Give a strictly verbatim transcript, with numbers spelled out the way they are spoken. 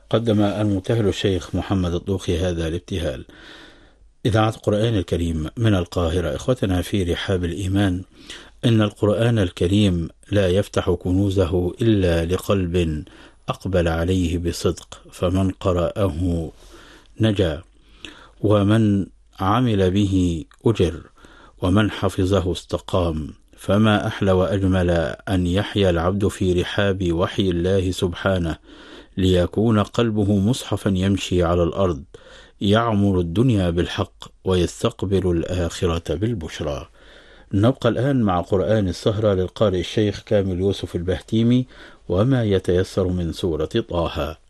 قدم المبتهل الشيخ محمد الطوخي هذا الابتهال. إذاعة القرآن الكريم من القاهرة. إخوتنا في رحاب الإيمان، إن القرآن الكريم لا يفتح كنوزه إلا لقلب أقبل عليه بصدق، فمن قرأه نجا، ومن عمل به أجر، ومن حفظه استقام. فما أحلى وأجمل أن يحيا العبد في رحاب وحي الله سبحانه، ليكون قلبه مصحفا يمشي على الأرض، يعمر الدنيا بالحق ويستقبل الآخرة بالبشرى. نبقى الآن مع قرآن السهرة للقارئ الشيخ كامل يوسف البهتيمي، وما يتيسر من سورة طه.